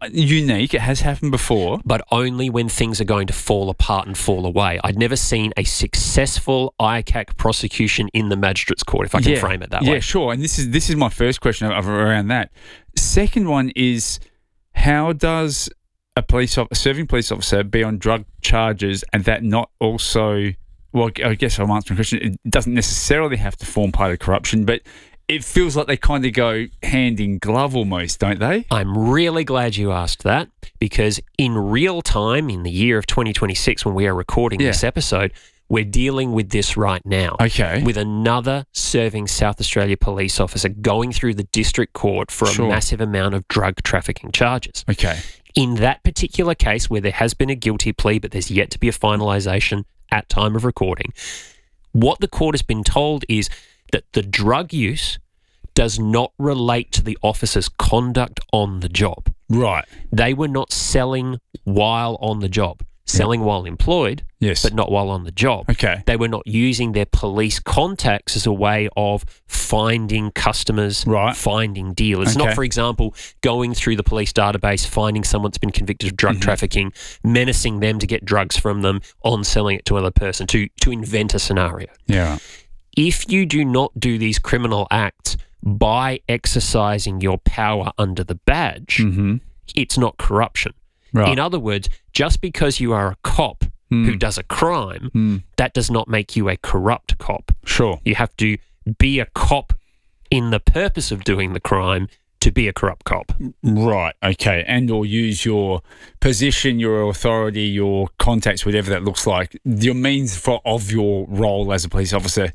unique. It has happened before. But only when things are going to fall apart and fall away. I'd never seen a successful ICAC prosecution in the magistrate's court, if I can frame it that way. Yeah, sure. And this is my first question around that. Second one is, how does a serving police officer be on drug charges and that not also... Well, I guess I'm answering the question. It doesn't necessarily have to form part of corruption, but it feels like they kind of go hand in glove almost, don't they? I'm really glad you asked that, because in real time, in the year of 2026, when we are recording this episode, we're dealing with this right now. Okay. With another serving South Australia police officer going through the district court for a massive amount of drug trafficking charges. Okay. In that particular case, where there has been a guilty plea, but there's yet to be a finalisation at time of recording, what the court has been told is that the drug use does not relate to the officer's conduct on the job. Right. They were not selling while on the job. Selling while employed, but not while on the job. Okay. They were not using their police contacts as a way of finding customers, finding dealers. Not, for example, going through the police database, finding someone that's been convicted of drug trafficking, menacing them to get drugs from them, on selling it to another person, to invent a scenario. Yeah. If you do not do these criminal acts by exercising your power under the badge, it's not corruption. Right. In other words, just because you are a cop who does a crime, that does not make you a corrupt cop. Sure. You have to be a cop in the purpose of doing the crime to be a corrupt cop. Right, okay. And or use your position, your authority, your contacts, whatever that looks like, your means of your role as a police officer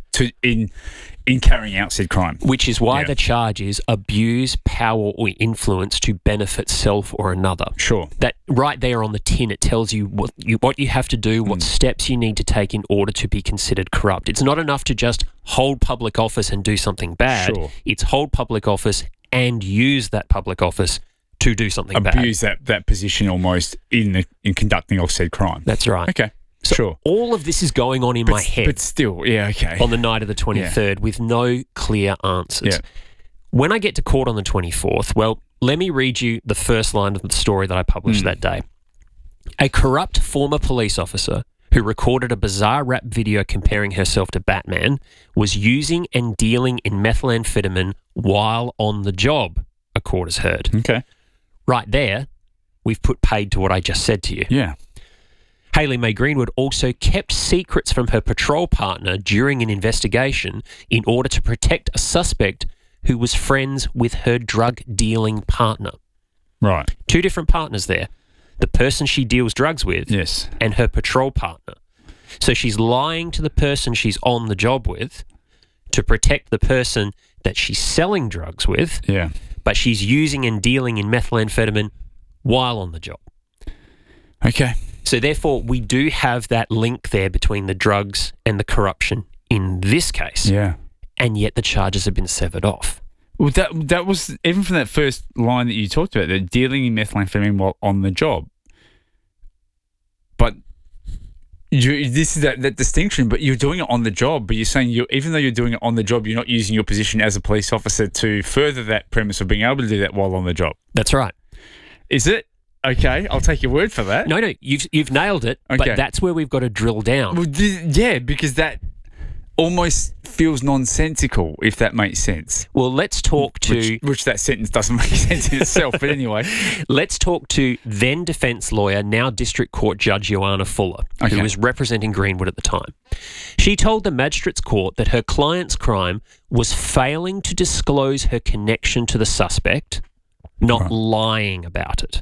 in carrying out said crime. Which is why the charge is abuse power or influence to benefit self or another. Sure. That right there on the tin, it tells you what you have to do, what steps you need to take in order to be considered corrupt. It's not enough to just hold public office and do something bad. Sure. It's hold public office and use that public office to do something bad. Abuse that position almost in conducting of said crime. That's right. Okay. So sure. All of this is going on in my head. But still, okay. On the night of the 23rd with no clear answers. Yeah. When I get to court on the 24th, well, let me read you the first line of the story that I published that day. A corrupt former police officer who recorded a bizarre rap video comparing herself to Batman was using and dealing in methamphetamine while on the job, a court has heard. Okay. Right there, we've put paid to what I just said to you. Yeah. Hayley May Greenwood also kept secrets from her patrol partner during an investigation in order to protect a suspect who was friends with her drug-dealing partner. Right. Two different partners there. The person she deals drugs with and her patrol partner. So she's lying to the person she's on the job with to protect the person that she's selling drugs with, but she's using and dealing in methamphetamine while on the job. Okay. So therefore, we do have that link there between the drugs and the corruption in this case. Yeah. And yet the charges have been severed off. Well, that was, even from that first line that you talked about, that dealing in methamphetamine while on the job. But this is that distinction, but you're doing it on the job, but you're saying even though you're doing it on the job, you're not using your position as a police officer to further that premise of being able to do that while on the job. That's right. Is it? Okay, I'll take your word for that. No, you've nailed it, but that's where we've got to drill down. Well, because that almost feels nonsensical, if that makes sense. Well, let's talk to... Which that sentence doesn't make sense in itself, but anyway. Let's talk to then defence lawyer, now District Court Judge Joanna Fuller, who was representing Greenwood at the time. She told the Magistrates Court that her client's crime was failing to disclose her connection to the suspect, not lying about it.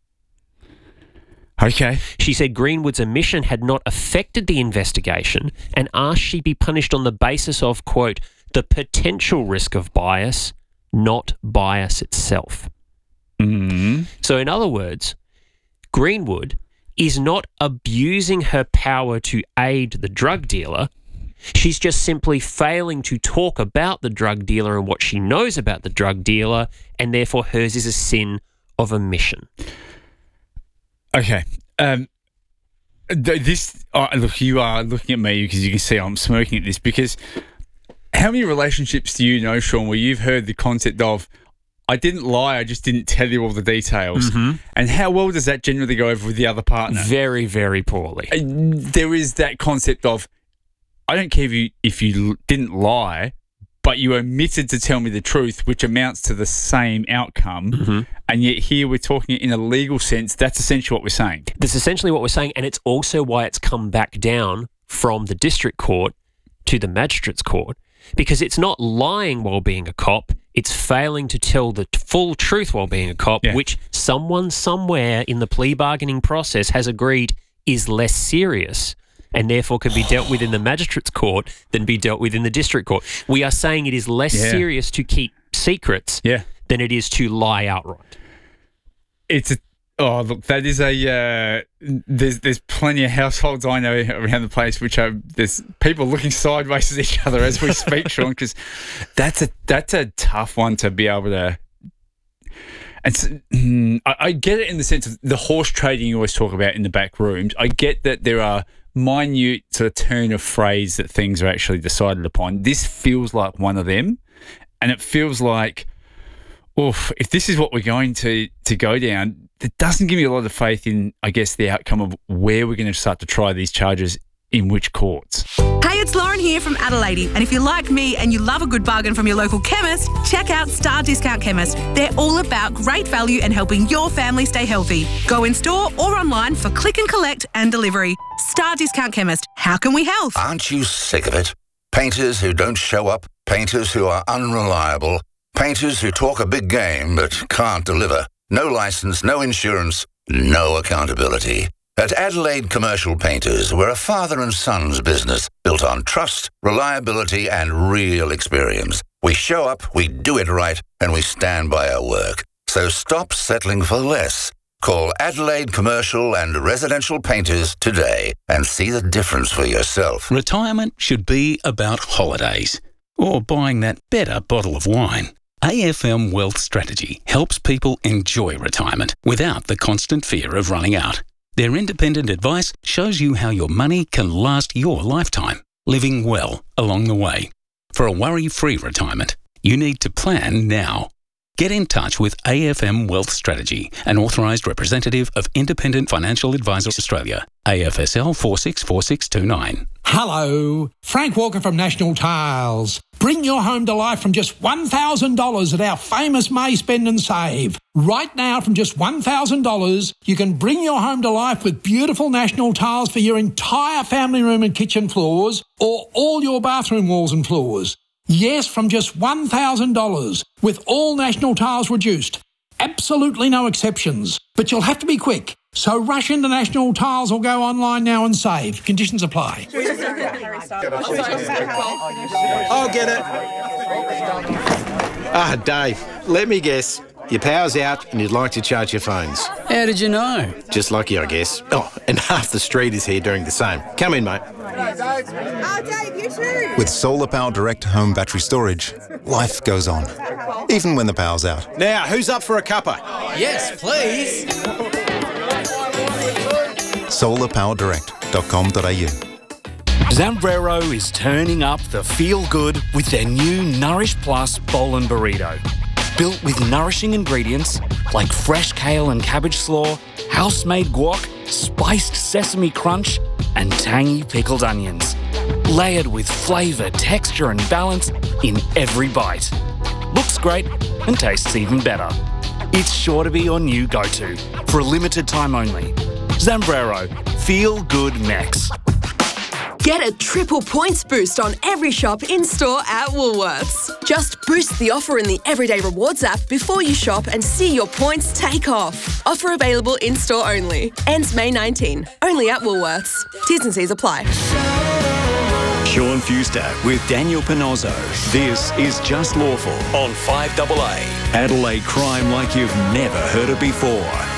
Okay. She said Greenwood's omission had not affected the investigation and asked she be punished on the basis of, quote, the potential risk of bias, not bias itself. Mm-hmm. So in other words, Greenwood is not abusing her power to aid the drug dealer. She's just simply failing to talk about the drug dealer and what she knows about the drug dealer, and therefore hers is a sin of omission. Okay. Look, you are looking at me because you can see I'm smirking at this, because how many relationships do you know, Sean, where you've heard the concept of, I didn't lie, I just didn't tell you all the details. Mm-hmm. And how well does that generally go over with the other partner? Very, very poorly. There is that concept of, I don't care if you didn't lie, but you omitted to tell me the truth, which amounts to the same outcome. Mm-hmm. And yet here we're talking in a legal sense. That's essentially what we're saying. That's essentially what we're saying, and it's also why it's come back down from the district court to the magistrate's court, because it's not lying while being a cop, it's failing to tell the full truth while being a cop, which someone somewhere in the plea bargaining process has agreed is less serious and therefore can be dealt with in the magistrate's court than be dealt with in the district court. We are saying it is less serious to keep secrets than it is to lie outright. That is there's plenty of households I know around the place which there's people looking sideways at each other as we speak, Sean, because that's a tough one to be able to. And I get it in the sense of the horse trading you always talk about in the back rooms. I get that there are minute sort of turn of phrase that things are actually decided upon. This feels like one of them, and it feels like, if this is what we're going to go down, it doesn't give me a lot of faith in, I guess, the outcome of where we're going to start to try these charges in which courts. Hey, it's Lauren here from Adelaide, and if you're like me and you love a good bargain from your local chemist, check out Star Discount Chemist. They're all about great value and helping your family stay healthy. Go in store or online for click and collect and delivery. Star Discount Chemist. How can we help? Aren't you sick of it? Painters who don't show up, painters who are unreliable, painters who talk a big game but can't deliver. No license, no insurance, no accountability. At Adelaide Commercial Painters, we're a father and son's business built on trust, reliability, and real experience. We show up, we do it right, and we stand by our work. So stop settling for less. Call Adelaide Commercial and Residential Painters today and see the difference for yourself. Retirement should be about holidays or buying that better bottle of wine. AFM Wealth Strategy helps people enjoy retirement without the constant fear of running out. Their independent advice shows you how your money can last your lifetime, living well along the way. For a worry-free retirement, you need to plan now. Get in touch with AFM Wealth Strategy, an authorised representative of Independent Financial Advisors Australia, AFSL 464629. Hello, Frank Walker from National Tiles. Bring your home to life from just $1,000 at our famous May Spend and Save. Right now, from just $1,000, you can bring your home to life with beautiful National Tiles for your entire family room and kitchen floors or all your bathroom walls and floors. Yes, from just $1,000, with all National Tiles reduced. Absolutely no exceptions. But you'll have to be quick. So rush into National Tiles or go online now and save. Conditions apply. I'll get it. Dave, let me guess. Your power's out and you'd like to charge your phones. How did you know? Just lucky, I guess. Oh, and half the street is here doing the same. Come in, mate. Dave, you too. With Solar Power Direct Home Battery Storage, life goes on, even when the power's out. Now, who's up for a cuppa? Yes, please. solarpowerdirect.com.au. Zambrero is turning up the feel-good with their new Nourish Plus Bowl and Burrito. Built with nourishing ingredients like fresh kale and cabbage slaw, house-made guac, spiced sesame crunch, and tangy pickled onions. Layered with flavour, texture and balance in every bite. Looks great and tastes even better. It's sure to be your new go-to for a limited time only. Zambrero, Feel Good Mex. Get a triple points boost on every shop in-store at Woolworths. Just boost the offer in the Everyday Rewards app before you shop and see your points take off. Offer available in-store only. Ends May 19. Only at Woolworths. T's and C's apply. Sean Fewster with Daniel Pinozzo. This is Just Lawful on 5AA. Adelaide crime like you've never heard it before.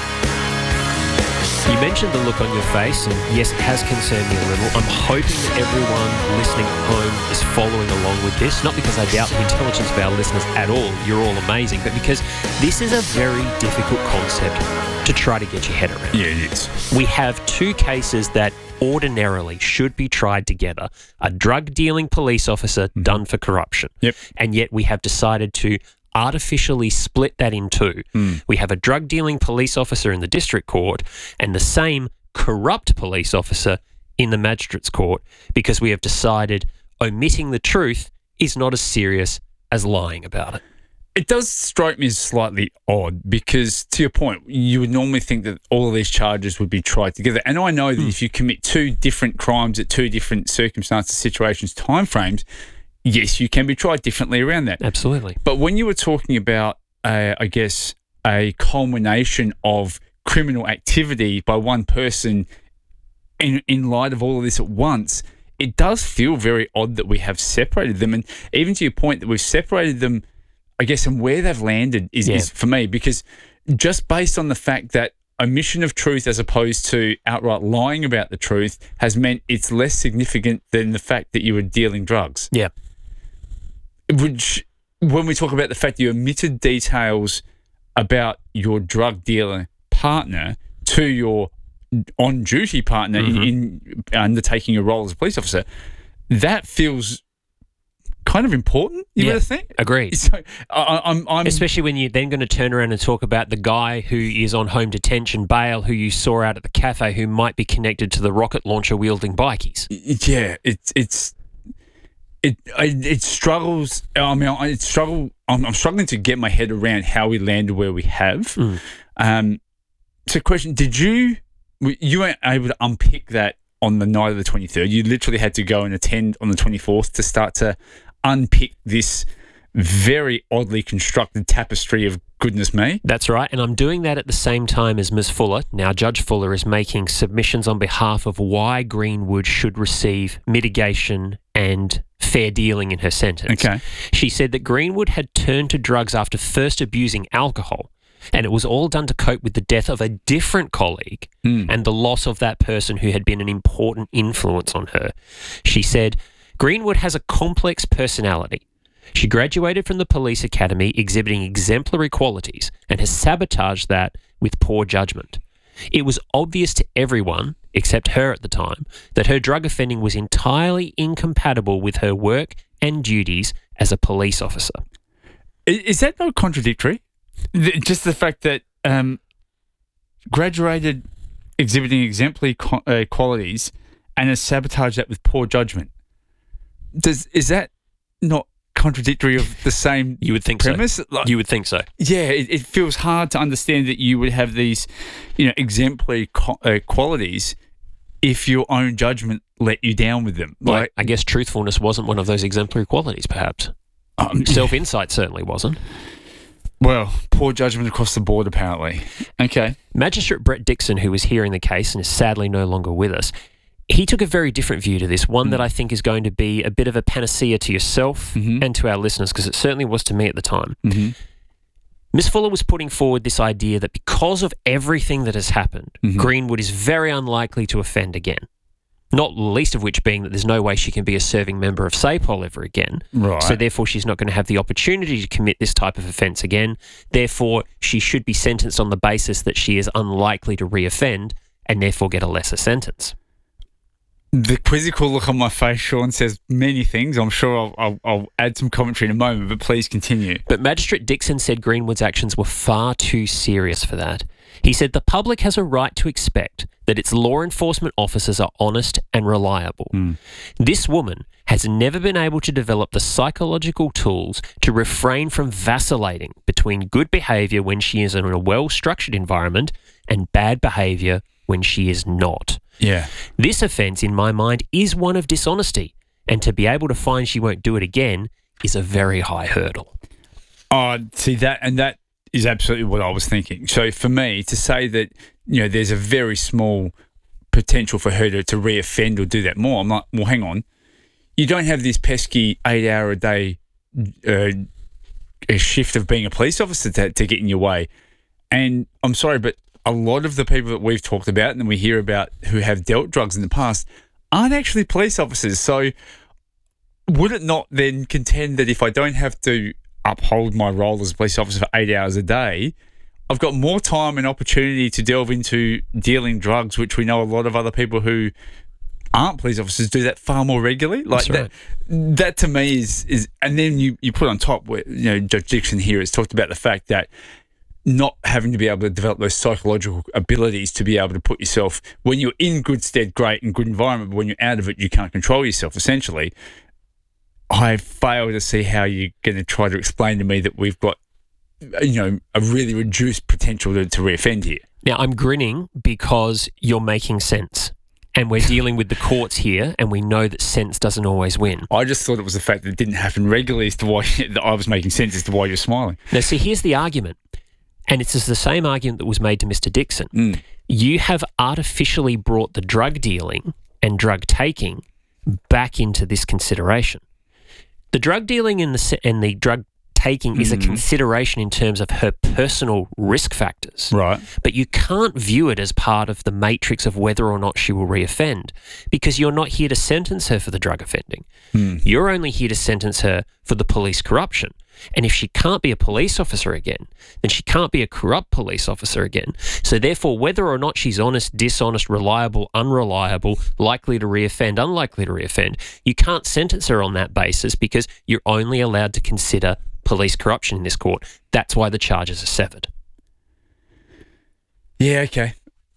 You mentioned the look on your face, and yes, it has concerned me a little. I'm hoping that everyone listening at home is following along with this, not because I doubt the intelligence of our listeners at all. You're all amazing, but because this is a very difficult concept to try to get your head around. Yeah, it is. We have two cases that ordinarily should be tried together. A drug-dealing police officer done for corruption. Yep. And yet we have decided to artificially split that in two. We have a drug dealing police officer in the district court and the same corrupt police officer in the magistrate's court because we have decided omitting the truth is not as serious as lying about it. It does strike me as slightly odd because, to your point, you would normally think that all of these charges would be tried together. And I know that if you commit two different crimes at two different circumstances, situations, timeframes, yes, you can be tried differently around that. Absolutely. But when you were talking about, I guess, a culmination of criminal activity by one person in light of all of this at once, it does feel very odd that we have separated them. And even to your point that we've separated them, I guess, and where they've landed is for me, because just based on the fact that omission of truth as opposed to outright lying about the truth has meant it's less significant than the fact that you were dealing drugs. Yeah. Which, when we talk about the fact that you omitted details about your drug dealer partner to your on-duty partner in undertaking your role as a police officer, that feels kind of important, you would have think. Agreed. So, I'm especially when you're then going to turn around and talk about the guy who is on home detention bail who you saw out at the cafe who might be connected to the rocket launcher wielding bikies. Yeah, it struggles. I mean, I'm struggling to get my head around how we landed where we have. So, question: you weren't able to unpick that on the night of the 23rd? You literally had to go and attend on the 24th to start to unpick this very oddly constructed tapestry of goodness me. That's right, and I'm doing that at the same time as Ms. Fuller. Now, Judge Fuller is making submissions on behalf of why Greenwood should receive mitigation and fair dealing in her sentence. Okay. She said that Greenwood had turned to drugs after first abusing alcohol, and it was all done to cope with the death of a different colleague and the loss of that person who had been an important influence on her. She said, Greenwood has a complex personality. She graduated from the police academy exhibiting exemplary qualities and has sabotaged that with poor judgment. It was obvious to everyone, except her at the time, that her drug offending was entirely incompatible with her work and duties as a police officer. Is that not contradictory? Just the fact that graduated exhibiting exemplary qualities and has sabotaged that with poor judgment. Is that not contradictory of the same you would think premise? So. You would think so. Yeah, it feels hard to understand that you would have these, exemplary qualities if your own judgment let you down with them. Like, I guess truthfulness wasn't one of those exemplary qualities, perhaps. Self-insight certainly wasn't. Well, poor judgment across the board, apparently. Okay. Magistrate Brett Dixon, who was hearing the case and is sadly no longer with us, he took a very different view to this, one that I think is going to be a bit of a panacea to yourself and to our listeners, because it certainly was to me at the time. Ms. Fuller was putting forward this idea that because of everything that has happened, Greenwood is very unlikely to offend again. Not least of which being that there's no way she can be a serving member of SAPOL ever again. Right. So therefore she's not going to have the opportunity to commit this type of offence again. Therefore, she should be sentenced on the basis that she is unlikely to reoffend and therefore get a lesser sentence. The quizzical look on my face, Sean, says many things. I'm sure I'll add some commentary in a moment, but please continue. But Magistrate Dixon said Greenwood's actions were far too serious for that. He said the public has a right to expect that its law enforcement officers are honest and reliable. This woman has never been able to develop the psychological tools to refrain from vacillating between good behaviour when she is in a well-structured environment and bad behaviour when she is not. Yeah. This offence, in my mind, is one of dishonesty, and to be able to find she won't do it again is a very high hurdle. See, that is absolutely what I was thinking. So for me, to say that, there's a very small potential for her to reoffend or do that more, I'm like, well, hang on. You don't have this pesky 8-hour-a-day shift of being a police officer to get in your way. And I'm sorry, but a lot of the people that we've talked about and we hear about who have dealt drugs in the past aren't actually police officers. So would it not then contend that if I don't have to uphold my role as a police officer for 8 hours a day, I've got more time and opportunity to delve into dealing drugs, which we know a lot of other people who aren't police officers do that far more regularly. Like that to me is, and then you put on top where, Judge Dixon here has talked about the fact that not having to be able to develop those psychological abilities to be able to put yourself, when you're in good stead, great and good environment, but when you're out of it, you can't control yourself, essentially. I fail to see how you're going to try to explain to me that we've got, a really reduced potential to reoffend here. Now, I'm grinning because you're making sense. And we're dealing with the courts here, and we know that sense doesn't always win. I just thought it was the fact that it didn't happen regularly as to why that I was making sense as to why you're smiling. Now, see, here's the argument, and it's the same argument that was made to Mr. Dixon. You have artificially brought the drug dealing and drug taking back into this consideration. The drug dealing and the drug taking is a consideration in terms of her personal risk factors. Right. But you can't view it as part of the matrix of whether or not she will reoffend, because you're not here to sentence her for the drug offending. You're only here to sentence her for the police corruption. And if she can't be a police officer again, then she can't be a corrupt police officer again. So therefore, whether or not she's honest, dishonest, reliable, unreliable, likely to reoffend, unlikely to reoffend, you can't sentence her on that basis because you're only allowed to consider police corruption in this court. That's why the charges are severed. Yeah, okay.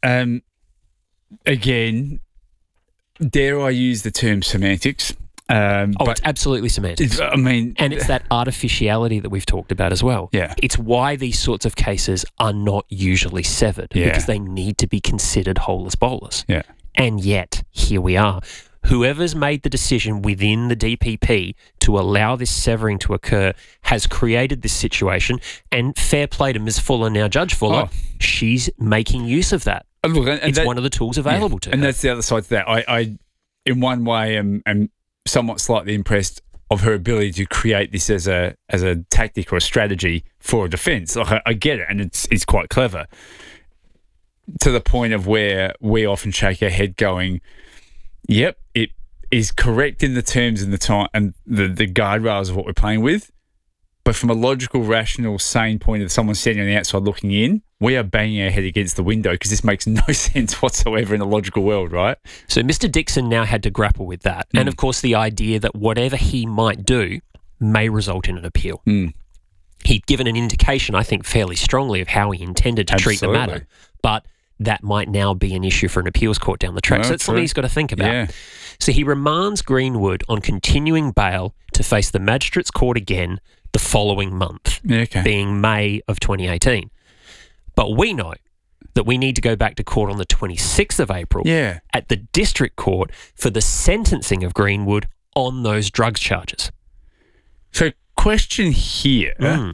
Again, dare I use the term semantics? But it's absolutely semantics. And it's that artificiality that we've talked about as well. Yeah. It's why these sorts of cases are not usually severed, because they need to be considered holus bolus. Yeah. And yet, here we are. Whoever's made the decision within the DPP to allow this severing to occur has created this situation, and fair play to Ms. Fuller, now Judge Fuller, she's making use of that. Look, it's one of the tools available to her. And that's the other side to that. I in one way, am somewhat slightly impressed of her ability to create this as a tactic or a strategy for a defence. Like, I get it, and it's quite clever, to the point of where we often shake our head going, yep, it is correct in the terms and the time and the guardrails of what we're playing with. But from a logical, rational, sane point of someone sitting on the outside looking in, we are banging our head against the window because this makes no sense whatsoever in a logical world, right? So Mr. Dixon now had to grapple with that. And, of course, the idea that whatever he might do may result in an appeal. He'd given an indication, I think, fairly strongly of how he intended to treat the matter. But that might now be an issue for an appeals court down the track. So it's something he's got to think about. Yeah. So he remands Greenwood on continuing bail to face the Magistrates Court again the following month, being May of 2018. But we know that we need to go back to court on the 26th of April at the District Court for the sentencing of Greenwood on those drugs charges. So question here,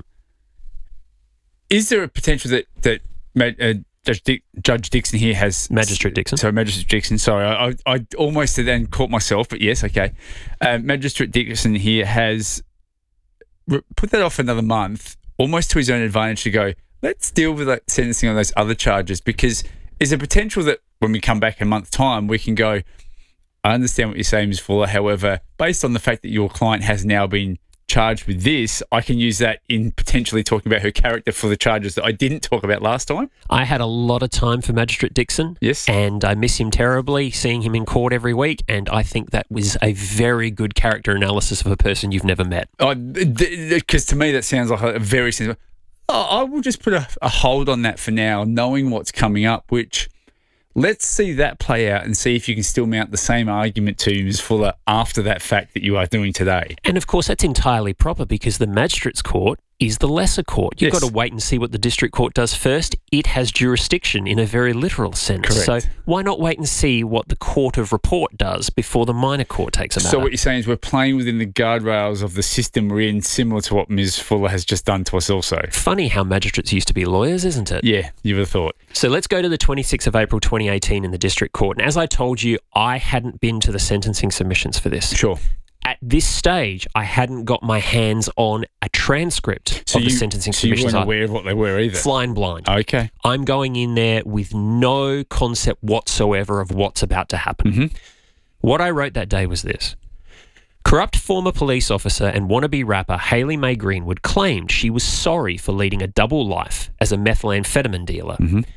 is there a potential that Judge Dixon here has... Magistrate Dixon. Sorry, Magistrate Dixon. Sorry, I almost then caught myself, but yes, okay. Magistrate Dixon here has put that off another month, almost to his own advantage, to go, let's deal with that sentencing on those other charges, because is there potential that when we come back in a month's time, we can go, I understand what you're saying, Ms. Fuller. However, based on the fact that your client has now been charged with this, I can use that in potentially talking about her character for the charges that I didn't talk about last time. I had a lot of time for Magistrate Dixon. Yes. And I miss him terribly, seeing him in court every week. And I think that was a very good character analysis of a person you've never met. Because to me, that sounds like a very simple... I will just put a hold on that for now, knowing what's coming up, which... Let's see that play out and see if you can still mount the same argument to Ms. Fuller after that fact that you are doing today. And, of course, that's entirely proper because the Magistrates Court is the lesser court. You've got to wait and see what the District Court does first. It has jurisdiction in a very literal sense. Correct. So why not wait and see what the Court of Report does before the minor court takes a matter? So what you're saying is we're playing within the guardrails of the system we're in, similar to what Ms. Fuller has just done to us also. Funny how magistrates used to be lawyers, isn't it? Yeah, you would have thought. So let's go to the 26th of April 2018 in the District Court. And as I told you, I hadn't been to the sentencing submissions for this. Sure. At this stage, I hadn't got my hands on a transcript of the sentencing submissions. So you weren't aware of what they were either? Flying blind. Okay. I'm going in there with no concept whatsoever of what's about to happen. What I wrote that day was this. Corrupt former police officer and wannabe rapper Hayley Mae Greenwood claimed she was sorry for leading a double life as a methamphetamine dealer.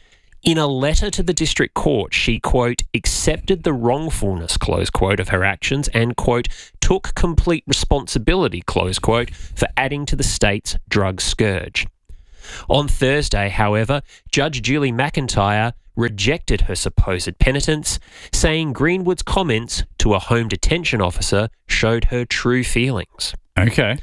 In a letter to the district court, she, quote, accepted the wrongfulness, close quote, of her actions and, quote, took complete responsibility, close quote, for adding to the state's drug scourge. On Thursday, however, Judge Julie McIntyre rejected her supposed penitence, saying Greenwood's comments to a home detention officer showed her true feelings. Okay.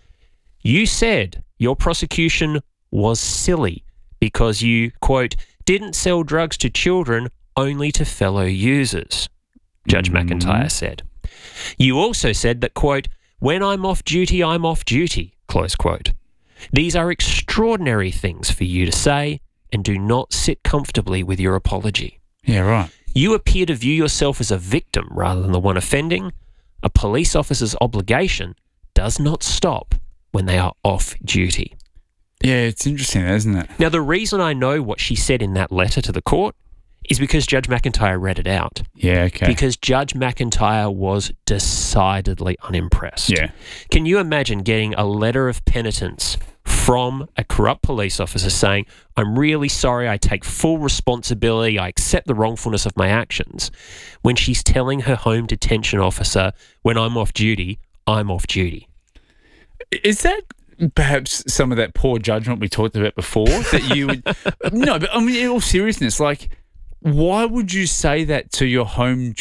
You said your prosecution was silly because you, quote, didn't sell drugs to children, only to fellow users, Judge McIntyre said. You also said that, quote, when I'm off duty, I'm off duty, close quote. These are extraordinary things for you to say and do not sit comfortably with your apology. Yeah, right. You appear to view yourself as a victim rather than the one offending. A police officer's obligation does not stop when they are off duty. Yeah, it's interesting, isn't it? Now, the reason I know what she said in that letter to the court is because Judge McIntyre read it out. Yeah, okay. Because Judge McIntyre was decidedly unimpressed. Yeah. Can you imagine getting a letter of penitence from a corrupt police officer saying, I'm really sorry, I take full responsibility, I accept the wrongfulness of my actions, when she's telling her home detention officer, when I'm off duty, I'm off duty? Is that perhaps some of that poor judgment we talked about before that you would... No, but I mean, in all seriousness, like, why would you say that to your home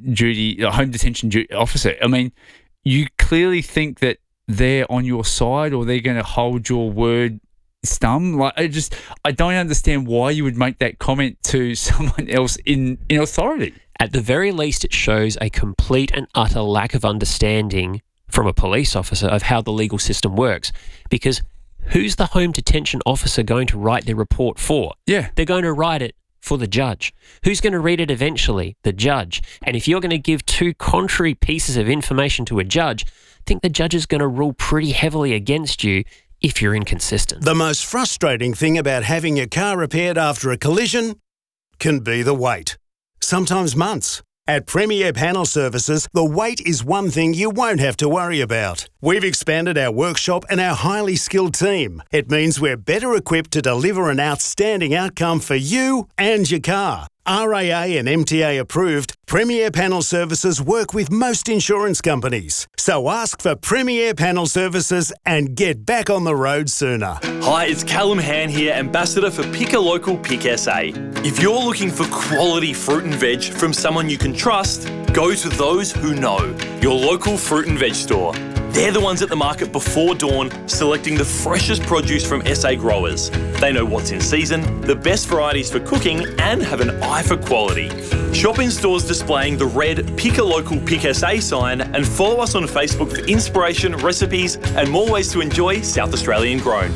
detention officer? I mean, you clearly think that they're on your side or they're going to hold your word stum. Like, I don't understand why you would make that comment to someone else in authority. At the very least, it shows a complete and utter lack of understanding from a police officer of how the legal system works. Because who's the home detention officer going to write their report for? Yeah. They're going to write it for the judge. Who's going to read it eventually? The judge. And if you're going to give two contrary pieces of information to a judge, I think the judge is going to rule pretty heavily against you if you're inconsistent. The most frustrating thing about having your car repaired after a collision can be the wait. Sometimes months. At Premier Panel Services, the wait is one thing you won't have to worry about. We've expanded our workshop and our highly skilled team. It means we're better equipped to deliver an outstanding outcome for you and your car. RAA and MTA approved, Premier Panel Services work with most insurance companies. So ask for Premier Panel Services and get back on the road sooner. Hi, it's Callum Han here, Ambassador for Pick a Local Pick SA. If you're looking for quality fruit and veg from someone you can trust, go to those who know, your local fruit and veg store. They're the ones at the market before dawn, selecting the freshest produce from SA growers. They know what's in season, the best varieties for cooking, and have an eye for quality. Shop in stores displaying the red Pick a Local Pick SA sign and follow us on Facebook for inspiration, recipes, and more ways to enjoy South Australian grown.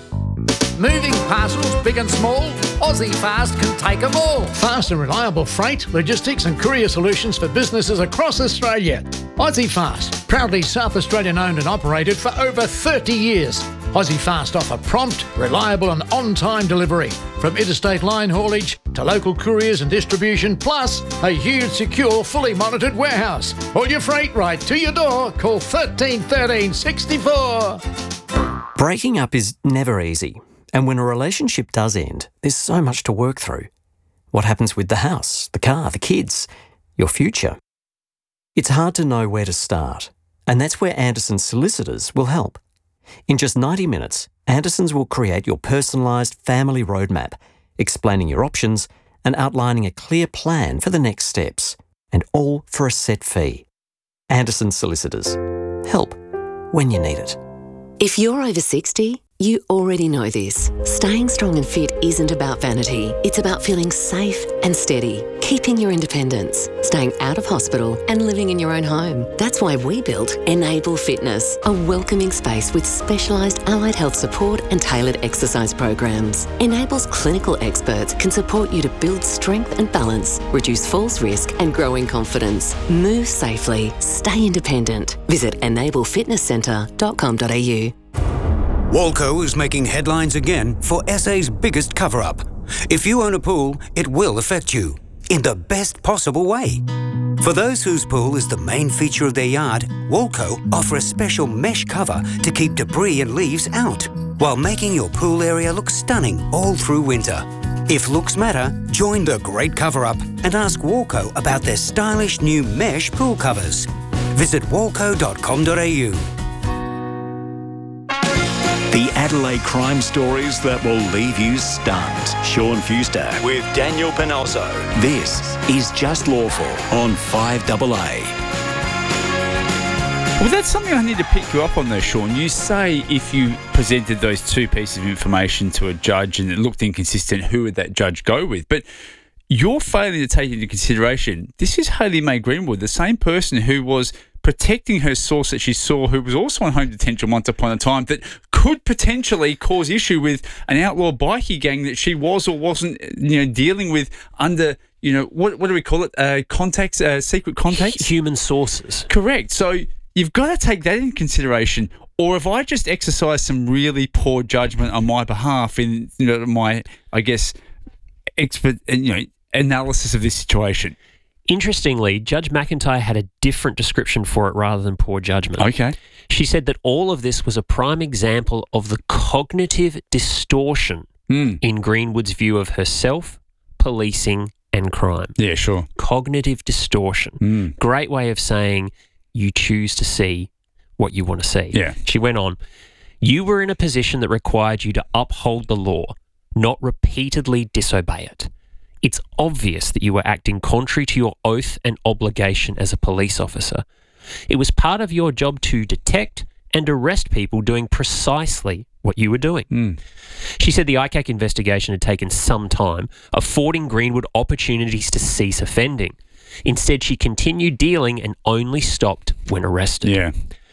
Moving parcels, big and small, Aussie Fast can take them all. Fast and reliable freight, logistics and courier solutions for businesses across Australia. Aussie Fast, proudly South Australian owned and operated for over 30 years. Aussie Fast offer prompt, reliable and on-time delivery. From interstate line haulage to local couriers and distribution, plus a huge, secure, fully monitored warehouse. All your freight right to your door. Call 13 13 64. Breaking up is never easy. And when a relationship does end, there's so much to work through. What happens with the house, the car, the kids, your future? It's hard to know where to start, and that's where Anderson Solicitors will help. In just 90 minutes, Andersons will create your personalised family roadmap, explaining your options and outlining a clear plan for the next steps, and all for a set fee. Anderson Solicitors. Help when you need it. If you're over 60, you already know this. Staying strong and fit isn't about vanity. It's about feeling safe and steady, keeping your independence, staying out of hospital and living in your own home. That's why we built Enable Fitness, a welcoming space with specialised allied health support and tailored exercise programs. Enable's clinical experts can support you to build strength and balance, reduce falls risk and grow in confidence. Move safely, stay independent. Visit enablefitnesscentre.com.au. Walco is making headlines again for SA's biggest cover-up. If you own a pool, it will affect you, in the best possible way. For those whose pool is the main feature of their yard, Walco offer a special mesh cover to keep debris and leaves out, while making your pool area look stunning all through winter. If looks matter, join the great cover-up and ask Walco about their stylish new mesh pool covers. Visit walco.com.au. The Adelaide crime stories that will leave you stunned. Sean Fuster with Daniel Panozzo. This is Just Lawful on 5AA. Well, that's something I need to pick you up on though, Sean. You say if you presented those two pieces of information to a judge and it looked inconsistent, who would that judge go with? But you're failing to take into consideration, this is Hayley Mae Greenwood, the same person who was protecting her source that she saw, who was also on home detention once upon a time, that could potentially cause issue with an outlaw bikie gang that she was or wasn't, dealing with under, what do we call it? Contacts, secret contacts? Human sources. Correct. So you've got to take that into consideration. Or if I just exercise some really poor judgment on my behalf in, my, I guess, expert, analysis of this situation. Interestingly, Judge McIntyre had a different description for it rather than poor judgment. Okay. She said that all of this was a prime example of the cognitive distortion in Greenwood's view of herself, policing and crime. Yeah, sure. Cognitive distortion. Great way of saying you choose to see what you want to see. Yeah. She went on, you were in a position that required you to uphold the law, not repeatedly disobey it. It's obvious that you were acting contrary to your oath and obligation as a police officer. It was part of your job to detect and arrest people doing precisely what you were doing. She said the ICAC investigation had taken some time, affording Greenwood opportunities to cease offending. Instead, she continued dealing and only stopped when arrested. Yeah.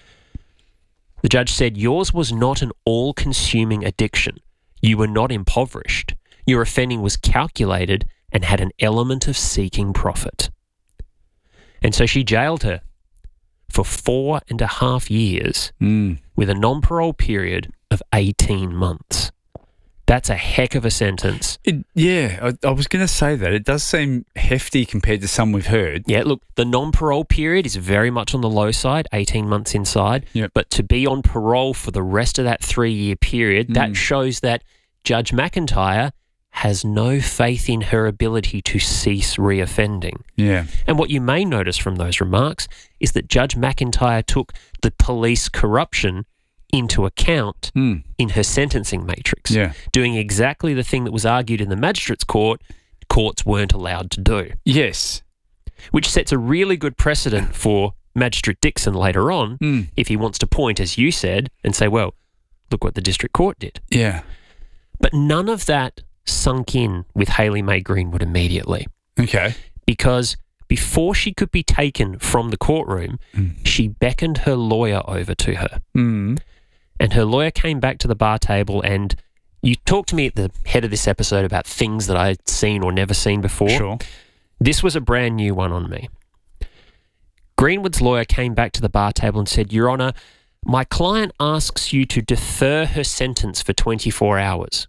The judge said yours was not an all-consuming addiction. You were not impoverished. Your offending was calculated and had an element of seeking profit. And so she jailed her for 4.5 years with a non-parole period of 18 months. That's a heck of a sentence. I was going to say that. It does seem hefty compared to some we've heard. Yeah, look, the non-parole period is very much on the low side, 18 months inside. Yep. But to be on parole for the rest of that 3-year period, that shows that Judge McIntyre has no faith in her ability to cease reoffending. Yeah. And what you may notice from those remarks is that Judge McIntyre took the police corruption into account in her sentencing matrix, doing exactly the thing that was argued in the magistrates' courts weren't allowed to do. Yes. Which sets a really good precedent for Magistrate Dixon later on if he wants to point, as you said, and say, well, look what the district court did. Yeah. But none of that sunk in with Hayley Mae Greenwood immediately. Okay. Because before she could be taken from the courtroom, she beckoned her lawyer over to her. And her lawyer came back to the bar table, and you talked to me at the head of this episode about things that I'd seen or never seen before. Sure. This was a brand new one on me. Greenwood's lawyer came back to the bar table and said, Your Honour, my client asks you to defer her sentence for 24 hours.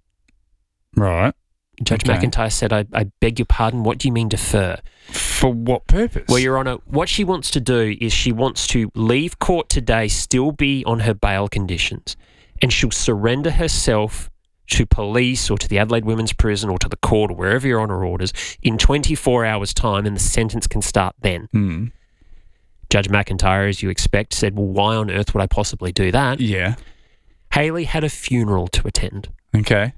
Right. Judge McIntyre said, I beg your pardon, what do you mean defer? For what purpose? Well, Your Honour, what she wants to do is she wants to leave court today, still be on her bail conditions, and she'll surrender herself to police or to the Adelaide Women's Prison or to the court or wherever Your Honour orders in 24 hours' time, and the sentence can start then. Judge McIntyre, as you expect, said, well, why on earth would I possibly do that? Yeah. Hayley had a funeral to attend. Okay.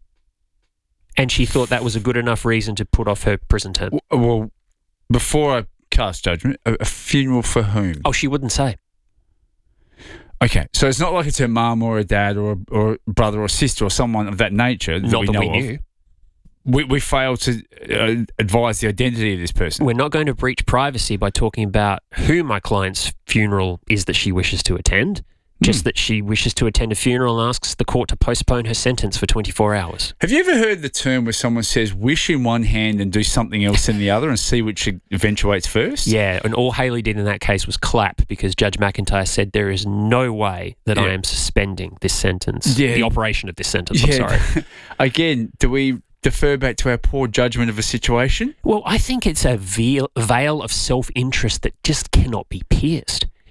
And she thought that was a good enough reason to put off her prison term. Well, before I cast judgment, a funeral for whom? Oh, she wouldn't say. Okay, so it's not like it's her mum or her dad or a brother or sister or someone of that nature that Not we that know we of. knew. We failed to advise the identity of this person. We're not going to breach privacy by talking about who my client's funeral is that she wishes to attend, just that she wishes to attend a funeral and asks the court to postpone her sentence for 24 hours. Have you ever heard the term where someone says wish in one hand and do something else in the other and see which eventuates first? Yeah, and all Hayley did in that case was clap because Judge McIntyre said there is no way that I am suspending this sentence, the operation of this sentence, I'm sorry. Again, do we defer back to our poor judgment of a situation? Well, I think it's a veil of self-interest that just cannot be pierced.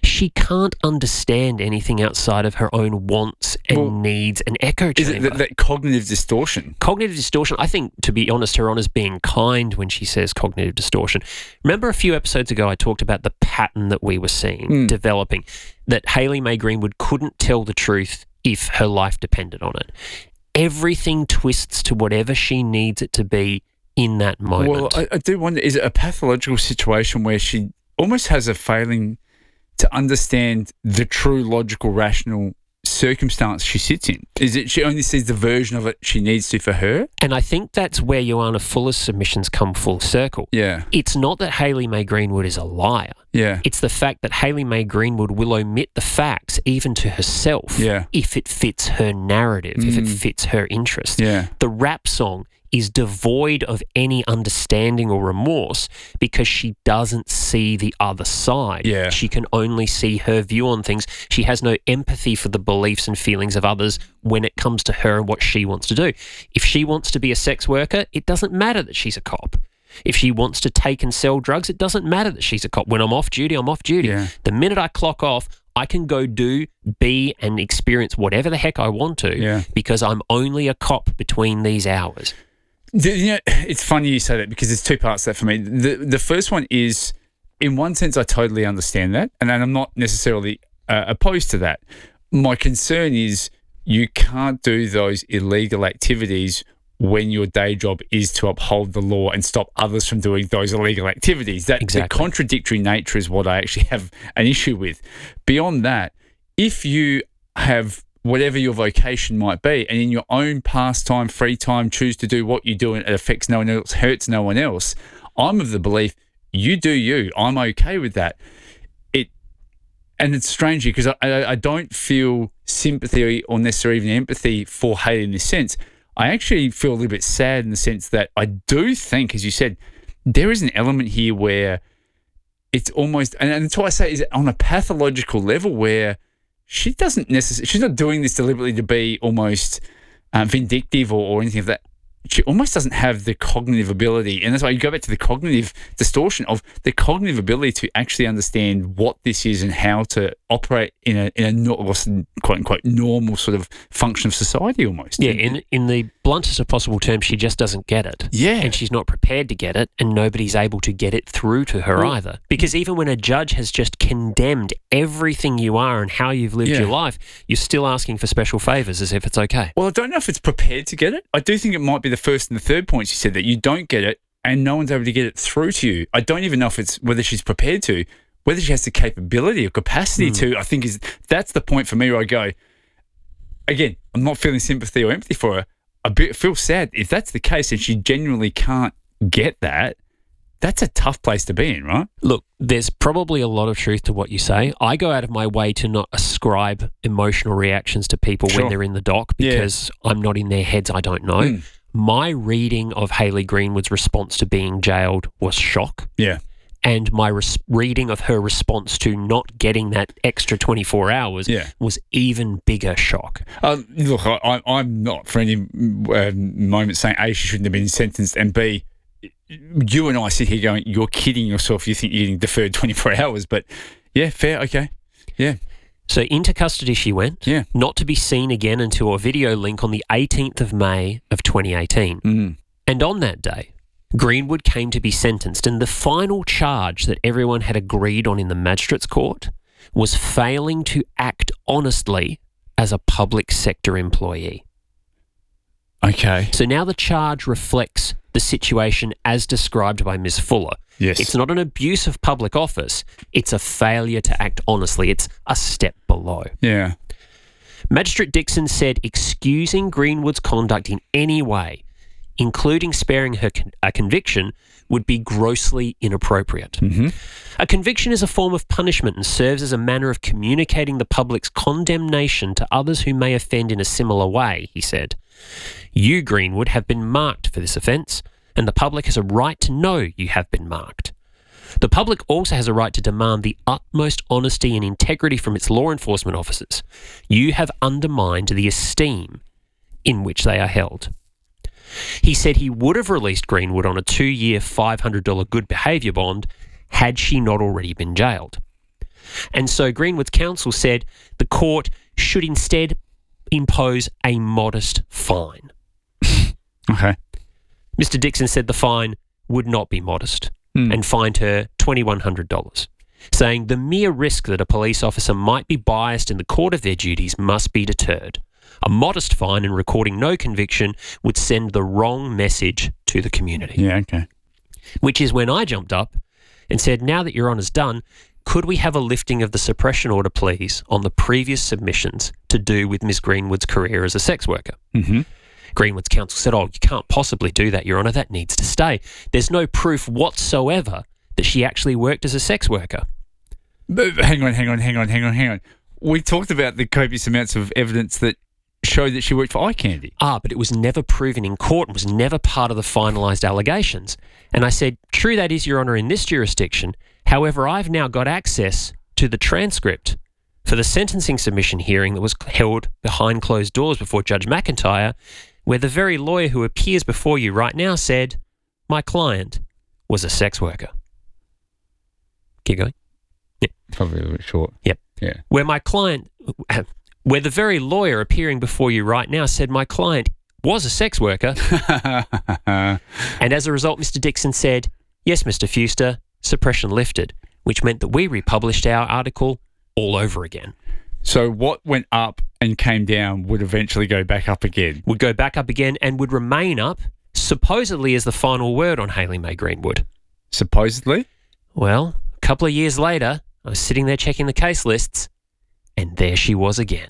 she can't understand anything outside of her own wants and needs and echo chamber. Is it that cognitive distortion? Cognitive distortion, I think, to be honest, her Honour's being kind when she says cognitive distortion. Remember a few episodes ago I talked about the pattern that we were seeing developing, that Hayley Mae Greenwood couldn't tell the truth if her life depended on it. Everything twists to whatever she needs it to be in that moment. Well, I do wonder, is it a pathological situation where she almost has a failing to understand the true logical, rational circumstance she sits in? Is it she only sees the version of it she needs to for her? And I think that's where Joanna Fuller's submissions come full circle. Yeah. It's not that Hayley Mae Greenwood is a liar. Yeah. It's the fact that Hayley Mae Greenwood will omit the facts even to herself if it fits her narrative, if it fits her interest. Yeah. The rap song is devoid of any understanding or remorse because she doesn't see the other side. Yeah. She can only see her view on things. She has no empathy for the beliefs and feelings of others when it comes to her and what she wants to do. If she wants to be a sex worker, it doesn't matter that she's a cop. If she wants to take and sell drugs, it doesn't matter that she's a cop. When I'm off duty, I'm off duty. Yeah. The minute I clock off, I can go do, be, and experience whatever the heck I want to because I'm only a cop between these hours. You know, it's funny you say that because there's two parts to that for me. The first one is, in one sense, I totally understand that, and I'm not necessarily opposed to that. My concern is you can't do those illegal activities when your day job is to uphold the law and stop others from doing those illegal activities. The contradictory nature is what I actually have an issue with. Beyond that, if you have whatever your vocation might be, and in your own pastime, free time, choose to do what you do and it affects no one else, hurts no one else, I'm of the belief you do you. I'm okay with that. And it's strange because I don't feel sympathy or necessarily even empathy for Hayley in this sense. I actually feel a little bit sad in the sense that I do think, as you said, there is an element here where it's almost, and that's why I say, is it on a pathological level where she doesn't necessarily, she's not doing this deliberately to be almost vindictive or anything of that. She almost doesn't have the cognitive ability, and that's why you go back to the cognitive distortion of the cognitive ability to actually understand what this is and how to operate in a quote unquote normal sort of function of society almost. Yeah, in the bluntest of possible terms, she just doesn't get it. Yeah. And she's not prepared to get it, and nobody's able to get it through to her either. Because even when a judge has just condemned everything you are and how you've lived your life, you're still asking for special favours as if it's okay. Well, I don't know if it's prepared to get it. I do think it might be the first and the third points you said, that you don't get it and no one's able to get it through to you. I don't even know if it's whether she's prepared to, whether she has the capability or capacity to. I think that's the point for me where I go, again, I'm not feeling sympathy or empathy for her. I feel sad. If that's the case and she genuinely can't get that, that's a tough place to be in, right? Look, there's probably a lot of truth to what you say. I go out of my way to not ascribe emotional reactions to people when they're in the dock because I'm not in their heads. I don't know. My reading of Hayley Greenwood's response to being jailed was shock. Yeah. And my reading of her response to not getting that extra 24 hours was even bigger shock. Look, I'm not for any moment saying A, she shouldn't have been sentenced, and B, you and I sit here going, you're kidding yourself. You think you're getting deferred 24 hours. But yeah, fair, okay. Yeah. So into custody she went, not to be seen again until a video link on the 18th of May of 2018. And on that day, Greenwood came to be sentenced, and the final charge that everyone had agreed on in the magistrates' court was failing to act honestly as a public sector employee. Okay. So now the charge reflects the situation as described by Ms. Fuller. Yes. It's not an abuse of public office. It's a failure to act honestly. It's a step below. Yeah. Magistrate Dixon said excusing Greenwood's conduct in any way, including sparing her a conviction, would be grossly inappropriate. A conviction is a form of punishment and serves as a manner of communicating the public's condemnation to others who may offend in a similar way, he said. You, Greenwood, have been marked for this offence, and the public has a right to know you have been marked. The public also has a right to demand the utmost honesty and integrity from its law enforcement officers. You have undermined the esteem in which they are held. He said he would have released Greenwood on a 2-year $500 good behaviour bond had she not already been jailed. And so Greenwood's counsel said the court should instead impose a modest fine. Okay. Mr. Dixon said the fine would not be modest and fined her $2,100, saying the mere risk that a police officer might be biased in the court of their duties must be deterred. A modest fine and recording no conviction would send the wrong message to the community. Yeah, okay. Which is when I jumped up and said, now that Your Honour's done, could we have a lifting of the suppression order, please, on the previous submissions to do with Ms. Greenwood's career as a sex worker? Mm-hmm. Greenwood's counsel said, you can't possibly do that, Your Honour. That needs to stay. There's no proof whatsoever that she actually worked as a sex worker. But hang on. We talked about the copious amounts of evidence that showed that she worked for Eye Candy. But it was never proven in court and was never part of the finalised allegations. And I said, true that is, Your Honour, in this jurisdiction. However, I've now got access to the transcript for the sentencing submission hearing that was held behind closed doors before Judge McIntyre, where the very lawyer who appears before you right now said, my client was a sex worker. Keep going. Yeah. Probably a bit short. Yep. Yeah. Where the very lawyer appearing before you right now said my client was a sex worker. And as a result, Mr. Dixon said, yes, Mr. Fuster, suppression lifted, which meant that we republished our article all over again. So what went up and came down would eventually go back up again? Would go back up again and would remain up, supposedly as the final word on Hayley Mae Greenwood. Supposedly? Well, a couple of years later, I was sitting there checking the case lists, and there she was again.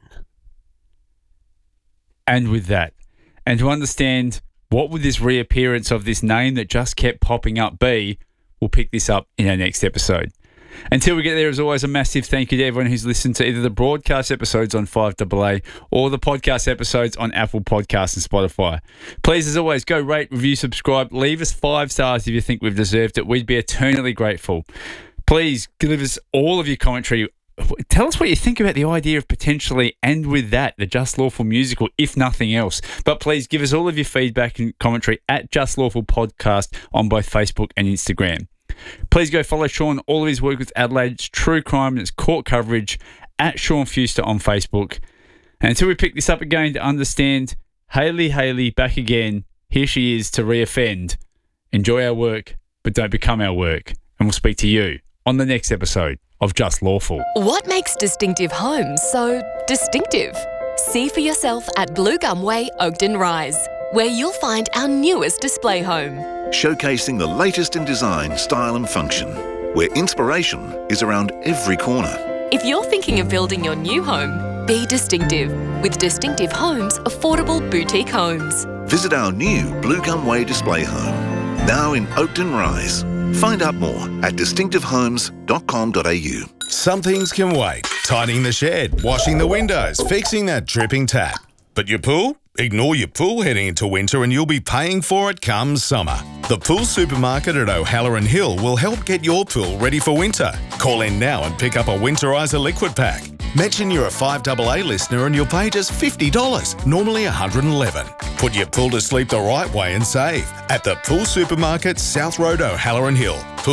And with that, and to understand what would this reappearance of this name that just kept popping up be, we'll pick this up in our next episode. Until we get there, as always, a massive thank you to everyone who's listened to either the broadcast episodes on 5AA or the podcast episodes on Apple Podcasts and Spotify. Please, as always, go rate, review, subscribe, leave us 5 stars if you think we've deserved it. We'd be eternally grateful. Please give us all of your commentary. Tell us what you think about the idea of potentially, and with that, the Just Lawful musical, if nothing else. But please give us all of your feedback and commentary at Just Lawful Podcast on both Facebook and Instagram. Please go follow Sean, all of his work with Adelaide's true crime and its court coverage at Sean Fuster on Facebook. And until we pick this up again to understand Hayley back again, here she is to reoffend. Enjoy our work, but don't become our work. And we'll speak to you on the next episode of Just Lawful. What makes Distinctive Homes so distinctive? See for yourself at Blue Gum Way, Oakden Rise, where you'll find our newest display home. Showcasing the latest in design, style and function, where inspiration is around every corner. If you're thinking of building your new home, be distinctive with Distinctive Homes Affordable Boutique Homes. Visit our new Blue Gum Way display home, now in Oakden Rise. Find out more at distinctivehomes.com.au. Some things can wait. Tidying the shed, washing the windows, fixing that dripping tap. But your pool? Ignore your pool heading into winter and you'll be paying for it come summer. The Pool Supermarket at O'Halloran Hill will help get your pool ready for winter. Call in now and pick up a Winterizer liquid pack. Mention you're a 5AA listener and you'll pay just $50, normally $111. Put your pool to sleep the right way and save at the Pool Supermarket, South Road, O'Halloran Hill.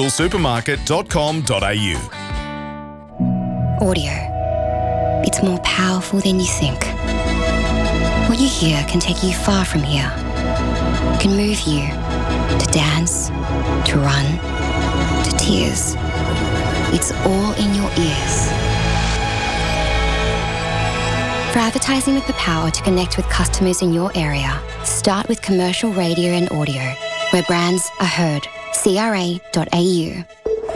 poolsupermarket.com.au. Audio. It's more powerful than you think. What you hear can take you far from here. Can move you to dance, to run, to tears. It's all in your ears. For advertising with the power to connect with customers in your area, start with commercial radio and audio, where brands are heard. CRA.au.